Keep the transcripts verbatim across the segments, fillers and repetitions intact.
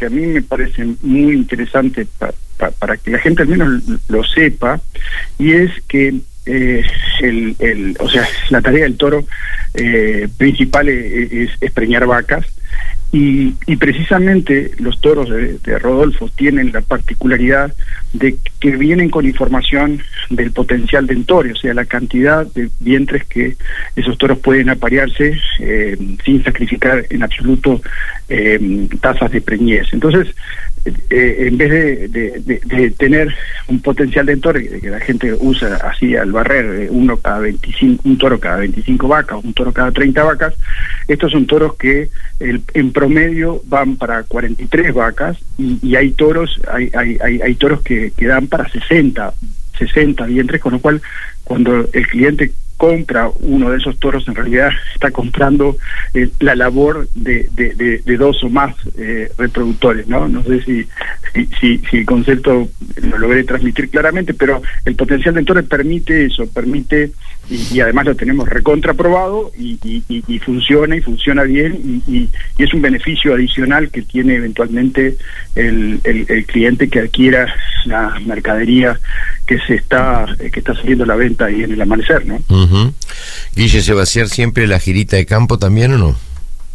que a mí me parece muy interesante pa, pa, para que la gente al menos lo sepa, y es que eh, el, el, o sea, la tarea del toro eh, principal es, es, es preñar vacas. Y, y precisamente los toros de, de Rodolfo tienen la particularidad de que vienen con información del potencial de entore, o sea, la cantidad de vientres que esos toros pueden aparearse eh, sin sacrificar en absoluto eh, tasas de preñez. Entonces, eh, en vez de, de, de, de tener un potencial de entore que la gente usa así al barrer, uno cada veinticinco, un toro cada veinticinco vacas, un toro cada treinta vacas, estos son toros que el, en promedio van para cuarenta y tres vacas, y, y hay toros, hay, hay, hay, hay toros que, que dan para sesenta vientres, con lo cual cuando el cliente compra uno de esos toros, en realidad está comprando eh, la labor de, de, de, de dos o más eh, reproductores, ¿no? No sé si, si, si, si el concepto lo logré transmitir claramente, pero el potencial de entore permite eso, permite, y, y además lo tenemos recontraprobado, y, y, y, y funciona, y funciona bien, y, y, y es un beneficio adicional que tiene eventualmente el, el, el cliente que adquiera la mercadería que se está, que está saliendo a la venta ahí en el amanecer, ¿no? Uh-huh. Guille, ¿se va a hacer siempre la girita de campo también o no?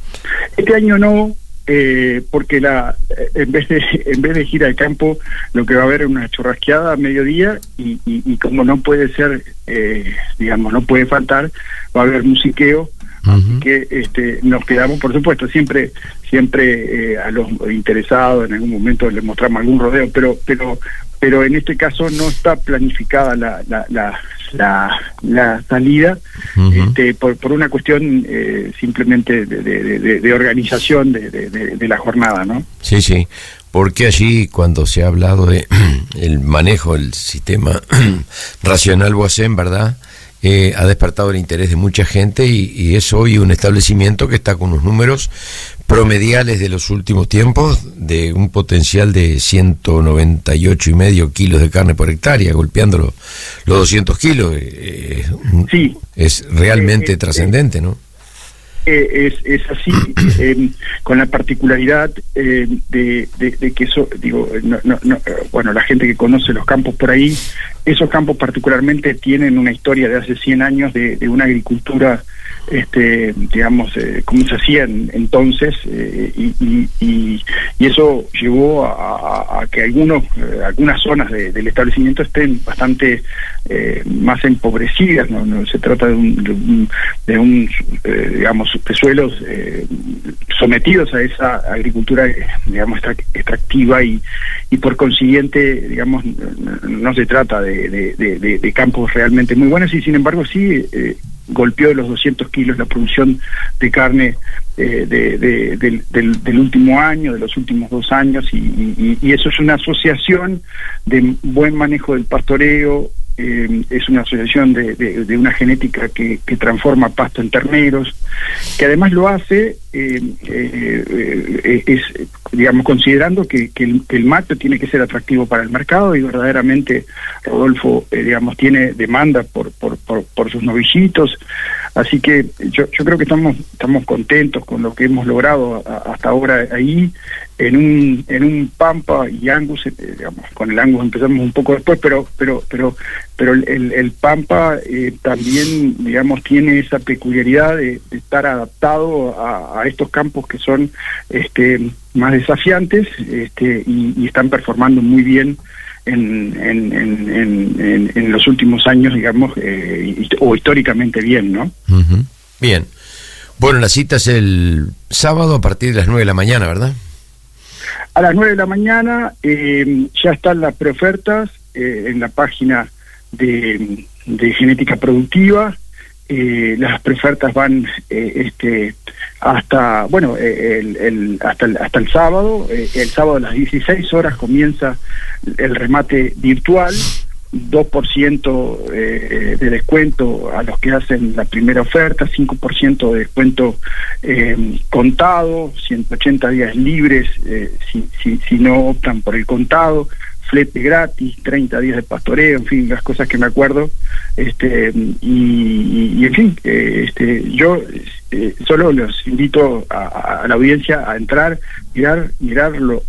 Este año no, eh, porque la en vez de en vez de gira de campo, lo que va a haber es una churrasqueada a mediodía, y, y, y como no puede ser, eh, digamos, no puede faltar, va a haber musiqueo. Uh-huh. Así que este, nos quedamos, por supuesto, siempre siempre eh, a los interesados en algún momento les mostramos algún rodeo, pero pero pero en este caso no está planificada la la la, la, la salida, uh-huh. este, por por una cuestión eh, simplemente de, de, de, de organización de, de, de, de la jornada, ¿no? Sí, sí, porque allí cuando se ha hablado de el manejo del sistema racional Boissin, ¿verdad?, Eh, ha despertado el interés de mucha gente, y, y es hoy un establecimiento que está con unos números promediales de los últimos tiempos de un potencial de ciento noventa y ocho y medio kilos de carne por hectárea, golpeando los, los doscientos kilos. Eh, sí. Es realmente eh, eh, trascendente, ¿no? Eh, es, es así, eh, con la particularidad eh, de, de, de que eso, digo, no, no, no, bueno, la gente que conoce los campos por ahí, esos campos particularmente tienen una historia de hace cien años de, de una agricultura, este, digamos, eh, como se hacía en, entonces, eh, y, y, y, y eso llevó a, a, a que algunos, eh, algunas zonas de, del establecimiento estén bastante eh, más empobrecidas. No, no se trata de un, de un, de un eh, digamos, de suelos eh, sometidos a esa agricultura, eh, digamos, extractiva, y, y por consiguiente, digamos, no, no se trata de, de, de, de campos realmente muy buenos, y sin embargo sí eh, golpeó los doscientos kilos la producción de carne eh, de, de, de, del, del último año, de los últimos dos años, y, y, y eso es una asociación de buen manejo del pastoreo. Eh, es una asociación de, de, de una genética que, que transforma pasto en terneros, que además lo hace, eh, eh, eh, es, digamos, considerando que, que, el, que el macho tiene que ser atractivo para el mercado, y verdaderamente Rodolfo, eh, digamos, tiene demanda por, por, por, por sus novillitos. Así que yo, yo creo que estamos estamos contentos con lo que hemos logrado a, hasta ahora ahí, en un en un Pampa y Angus, eh, digamos, con el Angus empezamos un poco después, pero pero pero pero el, el Pampa eh, también, digamos, tiene esa peculiaridad de, de estar adaptado a, a estos campos que son este más desafiantes, este y, y están performando muy bien En, en, en, en, en los últimos años, digamos, eh, o históricamente bien, ¿no? Uh-huh. Bien. Bueno, la cita es el sábado a partir de las nueve de la mañana, ¿verdad? A las nueve de la mañana eh, ya están las preofertas eh, en la página de, de Genética Productiva. Eh, las preofertas van eh, este hasta bueno eh, el, el hasta el, hasta el sábado eh, el sábado a las dieciséis horas comienza el remate virtual, dos por ciento eh, de descuento a los que hacen la primera oferta, cinco por ciento de descuento eh, contado, ciento ochenta días libres eh, si, si, si no optan por el contado, flete gratis, treinta días de pastoreo, en fin, las cosas que me acuerdo, este y, y en fin, eh, este yo eh, solo los invito a, a la audiencia a entrar, mirar, mirarlo